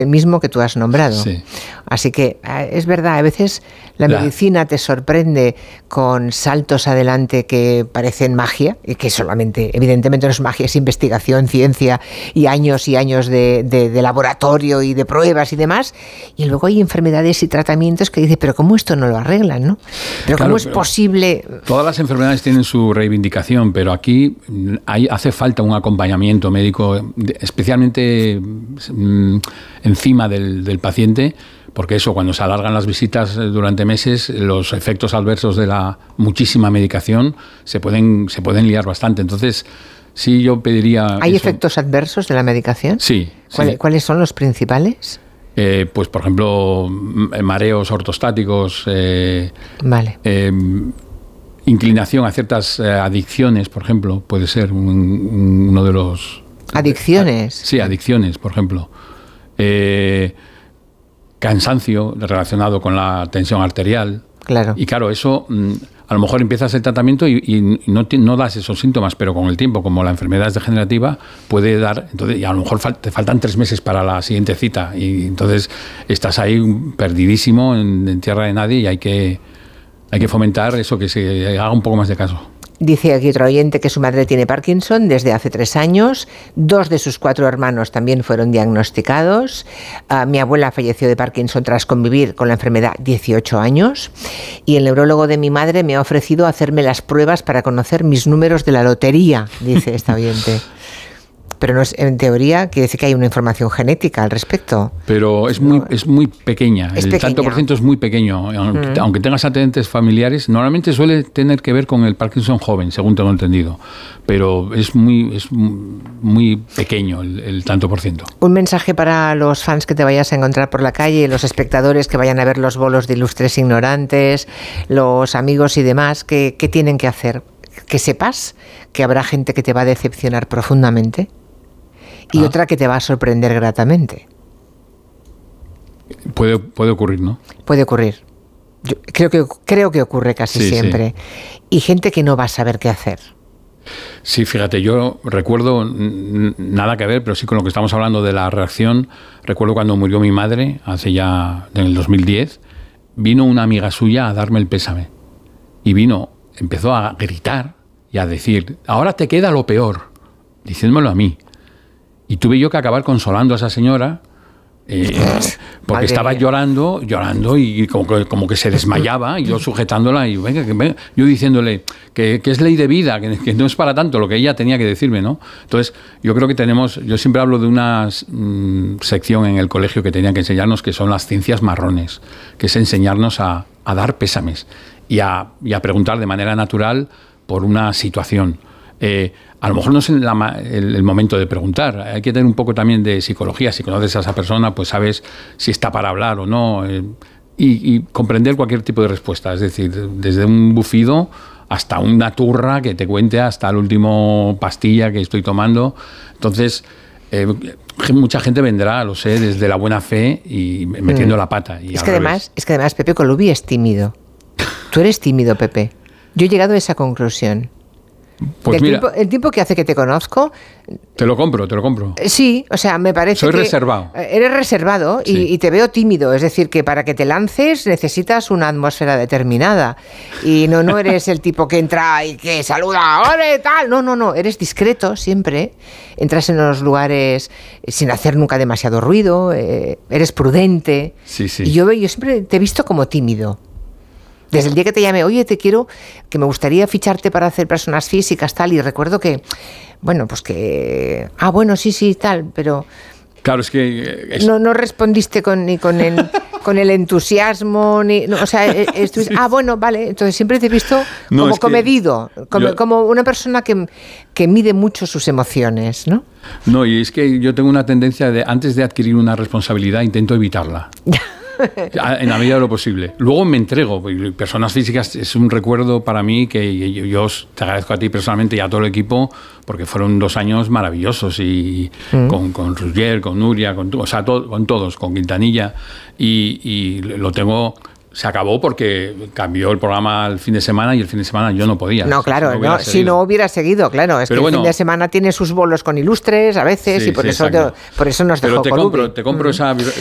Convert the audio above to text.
el mismo que tú has nombrado. Sí. Así que es verdad, a veces la medicina te sorprende con saltos adelante que parecen magia, y que solamente, evidentemente no es magia, es investigación, ciencia y años de laboratorio y de pruebas y demás, y luego hay enfermedades y tratamientos que dices, pero ¿cómo esto no lo arreglan, no? Pero claro, ¿cómo es posible? Todas las enfermedades tienen su reivindicación, pero aquí hace falta un acompañamiento médico, especialmente encima del paciente, porque eso, cuando se alargan las visitas durante meses, los efectos adversos de la muchísima medicación se pueden liar bastante. Entonces, sí, yo pediría... ¿Hay efectos adversos de la medicación? Sí. ¿Cuáles son los principales? Pues, por ejemplo, mareos ortostáticos, Vale. Inclinación a ciertas adicciones, por ejemplo, puede ser uno de los... ¿Adicciones? Sí, adicciones, por ejemplo. Cansancio relacionado con la tensión arterial. Claro. Y claro, eso a lo mejor empiezas el tratamiento y no das esos síntomas, pero con el tiempo, como la enfermedad es degenerativa, puede dar... Entonces, y a lo mejor te faltan 3 meses para la siguiente cita y entonces estás ahí perdidísimo en tierra de nadie y hay que fomentar eso, que se haga un poco más de caso. Dice aquí otro oyente que su madre tiene Parkinson desde hace 3 años, 2 de sus 4 hermanos también fueron diagnosticados, mi abuela falleció de Parkinson tras convivir con la enfermedad 18 años y el neurólogo de mi madre me ha ofrecido hacerme las pruebas para conocer mis números de la lotería, dice esta oyente. Pero no es, en teoría quiere decir que hay una información genética al respecto. Pero es muy pequeña. El tanto por ciento es muy pequeño. Aunque tengas antecedentes familiares, normalmente suele tener que ver con el Parkinson joven, según tengo entendido. Pero es muy pequeño el tanto por ciento. Un mensaje para los fans que te vayas a encontrar por la calle, los espectadores que vayan a ver los bolos de Ilustres Ignorantes, los amigos y demás, ¿qué tienen que hacer? Que sepas que habrá gente que te va a decepcionar profundamente. Y otra que te va a sorprender gratamente. Puede ocurrir, ¿no? Puede ocurrir. Yo creo que ocurre casi siempre. Sí. Y gente que no va a saber qué hacer. Sí, fíjate, yo recuerdo, nada que ver, pero sí con lo que estamos hablando de la reacción, recuerdo cuando murió mi madre, hace ya, en el 2010, vino una amiga suya a darme el pésame. Y empezó a gritar y a decir, ahora te queda lo peor, diciéndomelo a mí. Y tuve yo que acabar consolando a esa señora porque estaba llorando y como que se desmayaba y yo sujetándola y venga, yo diciéndole que es ley de vida, que no es para tanto lo que ella tenía que decirme, ¿no? Entonces yo creo que yo siempre hablo de una sección en el colegio que tenían que enseñarnos, que son las ciencias marrones, que es enseñarnos a dar pésames y a preguntar de manera natural por una situación. A lo mejor no es el momento de preguntar. Hay que tener un poco también de psicología. Si conoces a esa persona, pues sabes si está para hablar o no. Y comprender cualquier tipo de respuesta. Es decir, desde un bufido hasta una turra que te cuente hasta el último pastilla que estoy tomando. Entonces, mucha gente vendrá, lo sé, desde la buena fe y metiendo la pata. Y es que además, Pepe Colubi es tímido. Tú eres tímido, Pepe. Yo he llegado a esa conclusión. Pues el tiempo que hace que te conozco... Te lo compro. Sí, o sea, me parece Soy reservado. Eres reservado y te veo tímido. Es decir, que para que te lances necesitas una atmósfera determinada. Y no eres el tipo que entra y que saluda, ¡ole, tal! No. Eres discreto siempre. Entras en los lugares sin hacer nunca demasiado ruido. Eres prudente. Sí. Y yo siempre te he visto como tímido. Desde el día que te llamé, oye, que me gustaría ficharte para hacer personas físicas, tal, y recuerdo que, sí, tal, pero... Claro, es que... No respondiste ni con el entusiasmo, vale, entonces siempre te he visto como comedido, como una persona que mide mucho sus emociones, ¿no? No, y es que yo tengo una tendencia antes de adquirir una responsabilidad, intento evitarla. En la medida de lo posible. Luego me entrego. Personas físicas es un recuerdo para mí que yo te agradezco a ti personalmente y a todo el equipo porque fueron 2 años maravillosos y con Roger, con Nuria, con todos, con Quintanilla y lo tengo se acabó porque cambió el programa el fin de semana y el fin de semana yo no podía. No, claro, si no hubiera seguido, claro. Es pero que el fin de semana tiene sus bolos con ilustres a veces y por eso nos dejó Colubi. Te compro esa